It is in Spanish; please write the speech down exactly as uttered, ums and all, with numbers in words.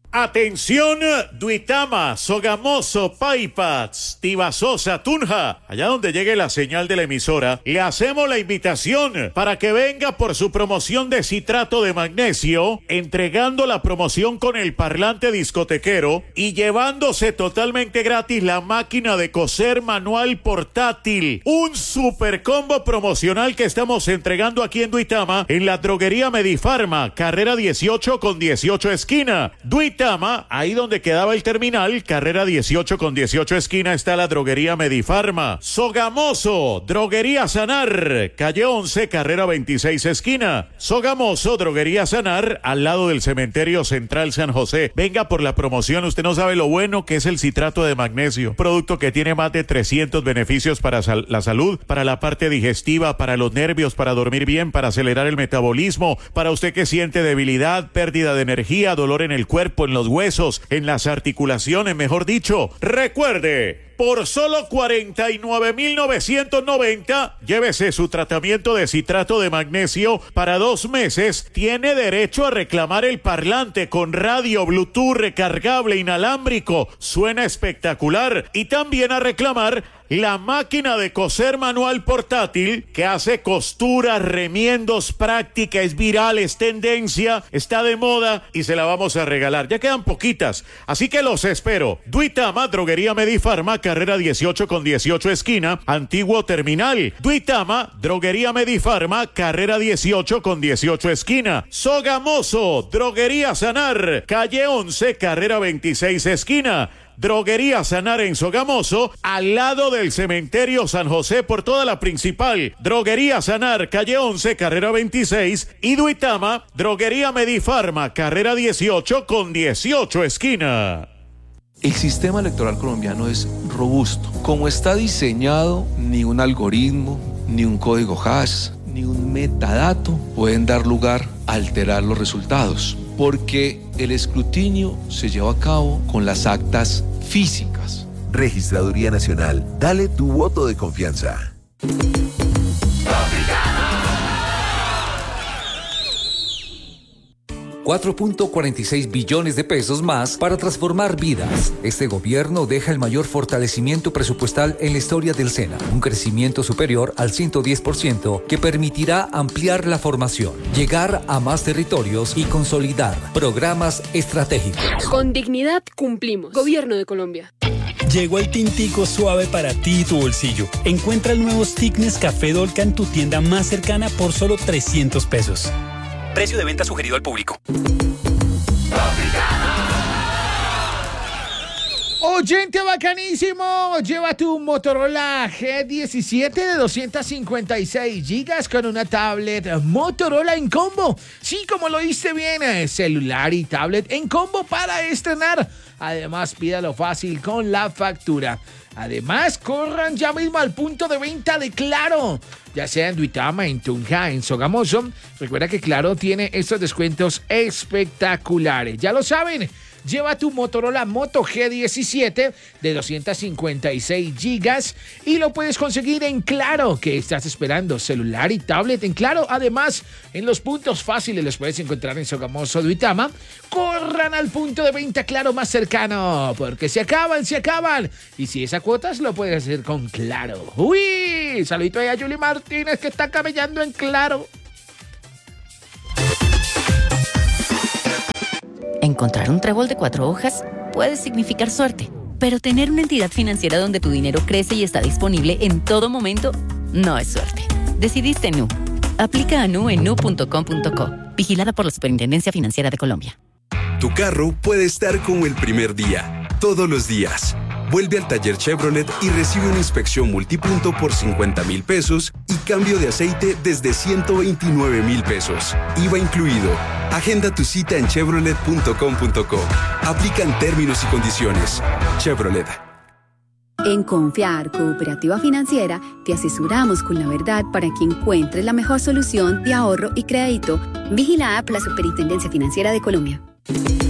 Atención, Duitama, Sogamoso, Paipas, Tibasosa, Tunja, allá donde llegue la señal de la emisora, le hacemos la invitación para que venga por su promoción de citrato de magnesio, entregando la promoción con el parlante discotequero y llevándose totalmente gratis la máquina de coser manual portátil. Un super combo promocional que estamos entregando aquí en Duitama, en la droguería Medifarma, carrera dieciocho con dieciocho esquina. Duitama, ahí donde quedaba el terminal, carrera dieciocho con dieciocho esquina, está la droguería Medifarma. Sogamoso, droguería Sanar, calle once, carrera veintiséis esquina. Sogamoso, droguería Sanar, al lado del cementerio Central San José. Venga por la promoción, usted no sabe lo bueno que es el citrato de magnesio, producto que tiene más de trescientos beneficios para sal- la salud, para la parte digestiva, para los nervios, para dormir bien, para acelerar el metabolismo, para usted que siente debilidad, pérdida de energía, dolor en el cuerpo, en los huesos, en las articulaciones, mejor dicho. Recuerde, por solo cuarenta y nueve mil novecientos noventa, llévese su tratamiento de citrato de magnesio para dos meses. Tiene derecho a reclamar el parlante con radio, Bluetooth, recargable, inalámbrico. Suena espectacular. Y también a reclamar la máquina de coser manual portátil que hace costuras, remiendos, práctica, es viral, es tendencia, está de moda y se la vamos a regalar. Ya quedan poquitas, así que los espero. Duitama, droguería Medifarma, carrera dieciocho con dieciocho esquina, antiguo terminal. Duitama, droguería Medifarma, carrera dieciocho con dieciocho esquina. Sogamoso, droguería Sanar, calle once, carrera veintiséis esquina. Droguería Sanar en Sogamoso, al lado del cementerio San José, por toda la principal. Droguería Sanar, calle once, carrera veintiséis. Y Duitama, droguería Medifarma, carrera dieciocho con dieciocho esquina. El sistema electoral colombiano es robusto. Como está diseñado, ni un algoritmo, ni un código hash, ni un metadato pueden dar lugar a alterar los resultados, porque el escrutinio se lleva a cabo con las actas físicas. Registraduría Nacional, dale tu voto de confianza. cuatro punto cuarenta y seis billones de pesos más para transformar vidas. Este gobierno deja el mayor fortalecimiento presupuestal en la historia del SENA, un crecimiento superior al ciento diez por ciento que permitirá ampliar la formación, llegar a más territorios y consolidar programas estratégicos. Con dignidad cumplimos. Gobierno de Colombia. Llegó el tintico suave para ti y tu bolsillo. Encuentra el nuevo stick Nescafé Dolca en tu tienda más cercana por solo trescientos pesos. Precio de venta sugerido al público. Oyente bacanísimo, llévate un Motorola G diecisiete de doscientos cincuenta y seis gigas con una tablet Motorola en combo. Sí, como lo oíste bien, celular y tablet en combo para estrenar. Además, pídalo fácil con la factura. Además, corran ya mismo al punto de venta de Claro, ya sea en Duitama, en Tunja, en Sogamoso. Recuerda que Claro tiene estos descuentos espectaculares. Ya lo saben. Lleva tu Motorola Moto G diecisiete de doscientos cincuenta y seis gigas y lo puedes conseguir en Claro. ¿Qué estás esperando? Celular y tablet en Claro. Además, en los puntos fáciles los puedes encontrar en Sogamoso, Duitama. Corran al punto de venta Claro más cercano, porque se acaban, se acaban. Y si es a cuotas, lo puedes hacer con Claro. ¡Uy! Saludito ahí a Julie Martínez, que está camellando en Claro. Encontrar un trébol de cuatro hojas puede significar suerte, pero tener una entidad financiera donde tu dinero crece y está disponible en todo momento no es suerte. Decidiste Nu. Aplica a Nu en nu punto com punto co. Vigilada por la Superintendencia Financiera de Colombia. Tu carro puede estar como el primer día, todos los días. Vuelve al taller Chevrolet y recibe una inspección multipunto por cincuenta mil pesos y cambio de aceite desde ciento veintinueve mil pesos. I V A incluido. Agenda tu cita en chevrolet punto com punto co. Aplican términos y condiciones. Chevrolet. En Confiar Cooperativa Financiera te asesoramos con la verdad para que encuentres la mejor solución de ahorro y crédito. Vigilada por la Superintendencia Financiera de Colombia.